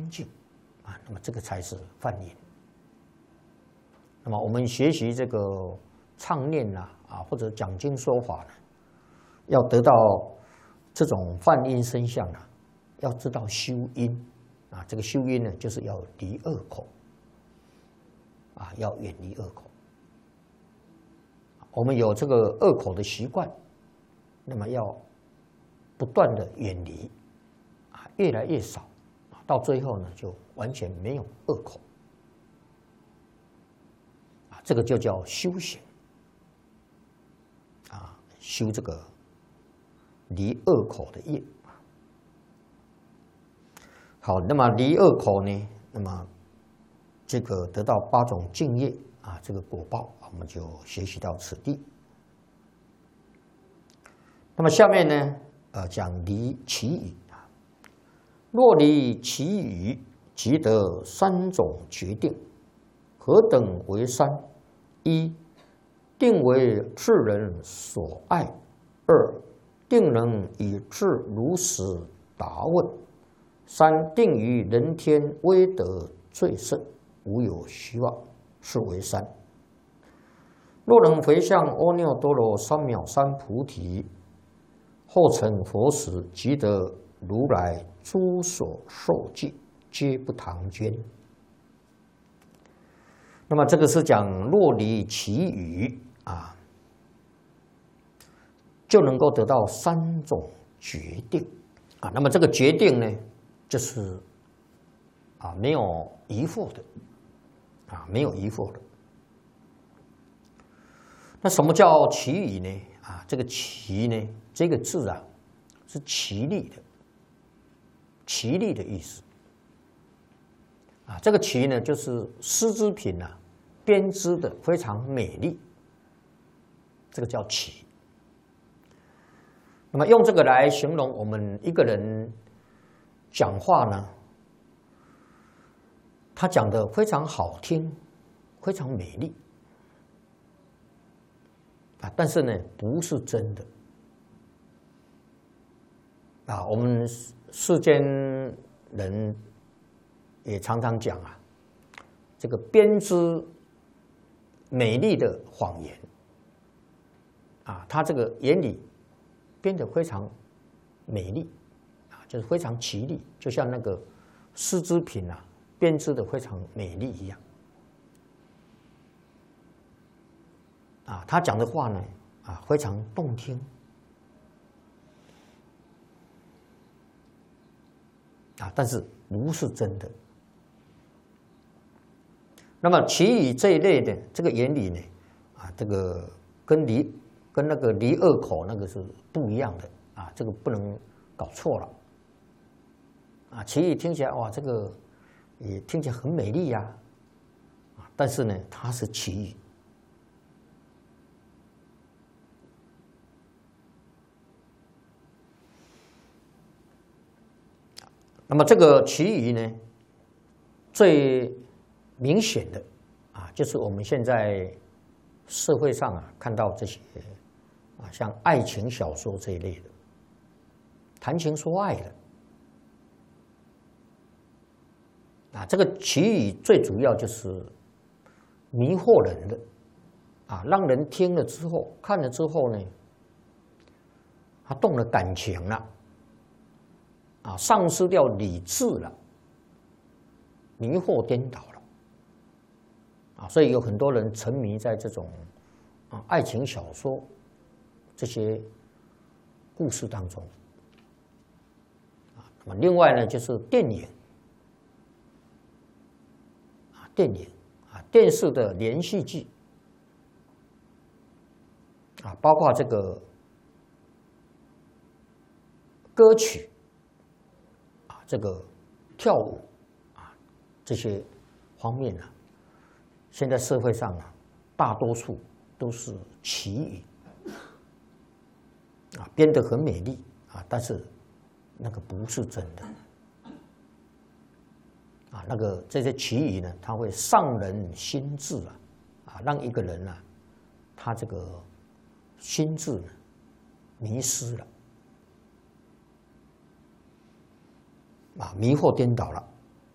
清净啊，那么这个才是梵音。那么我们学习这个唱念或者讲经说法呢，要得到这种梵音声相要知道修音啊，这个修音呢，就是要离恶口啊，要远离恶口。我们有这个恶口的习惯，那么要不断的远离啊，越来越少，到最后呢，就完全没有恶口啊，这个就叫修行啊，修这个离恶口的业。好，那么离恶口呢，那么这个得到8种净业啊，这个果报，我们就学习到此地。那么下面呢，讲离其语啊，若离其语，即得3种决定，何等为3？一，定为智人所爱；二，定能以智如实答问；三，定于人天威德最胜，无有虚妄，是为3。若能回向阿耨多罗三藐三菩提，后成佛时，即得如来诸所受记，皆不唐捐。那么这个是讲若离其语啊，就能够得到3种决定啊。那么这个决定呢，就是没有疑惑的啊，没有疑惑的。那什么叫其语呢？啊，这个其呢，这个字啊，是其力的，其力的意思啊。这个其呢，就是丝织品编织的非常美丽，这个叫其。那么用这个来形容我们一个人讲话呢，他讲的非常好听，非常美丽啊，但是呢，不是真的啊。我们世间人也常常讲这个编织美丽的谎言啊，他这个言语编得非常美丽啊，就是非常奇丽，就像那个丝织品编织的非常美丽一样啊。他讲的话呢非常动听啊，但是不是真的。那么其语这一类的这个言语呢这个跟那个离恶口那个是不一样的啊，这个不能搞错了啊。其语听起来哇，这个也听起来很美丽呀但是呢，它是其语。那么这个其语呢，最明显的就是我们现在社会上看到这些像爱情小说这一类的，谈情说爱的这个其语最主要就是迷惑人的让人听了之后、看了之后呢，他动了感情了丧失掉理智了，迷惑颠倒了所以有很多人沉迷在这种爱情小说这些故事当中那么另外呢，就是电影电视的连续剧包括这个歌曲这个跳舞这些方面现在社会上大多数都是其语编得很美丽但是那个不是真的那个这些其语呢，它会伤人心智让一个人他这个心智呢迷失了迷惑颠倒了。